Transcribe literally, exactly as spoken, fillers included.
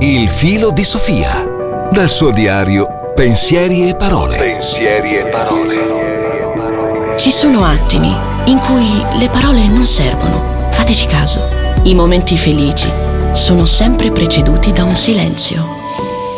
Il filo di Sofia. Dal suo diario Pensieri e parole. Pensieri e parole. Ci sono attimi in cui le parole non servono. Fateci caso. I momenti felici sono sempre preceduti da un silenzio.